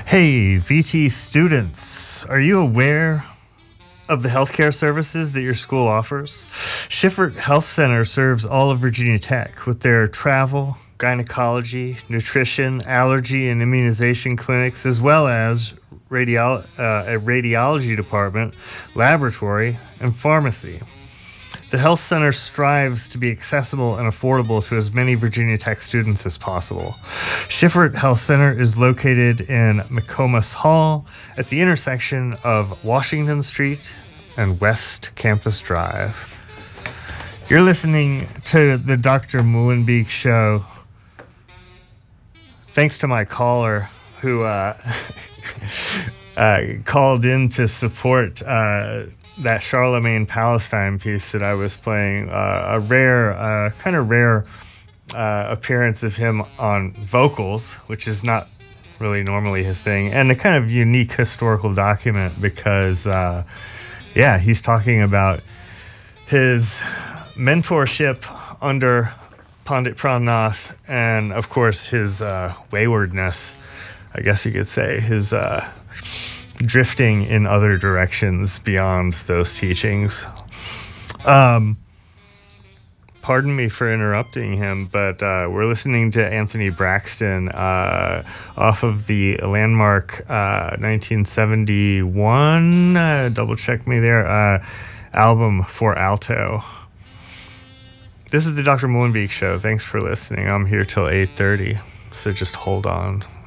Hey, VT students, are you aware of the healthcare services that your school offers? Schiffer Health Center serves all of Virginia Tech with their travel, gynecology, nutrition, allergy, and immunization clinics, as well as a radiology department, laboratory, and pharmacy. The health center strives to be accessible and affordable to as many Virginia Tech students as possible. Schiffer Health Center is located in McComas Hall at the intersection of Washington Street and West Campus Drive. You're listening to the Dr. Molenbeek Show. Thanks to my caller who called in to support that Charlemagne Palestine piece that I was playing, a rare, kind of rare appearance of him on vocals, which is not really normally his thing, and a kind of unique historical document because, he's talking about his mentorship under Pandit Pran Nath and, of course, his waywardness, I guess you could say, his drifting in other directions beyond those teachings. Pardon me for interrupting him, but we're listening to Anthony Braxton off of the landmark 1971, double check me there, album For Alto. This is the Dr. Molenbeek Show. Thanks for listening. I'm here till 8:30, so just hold on.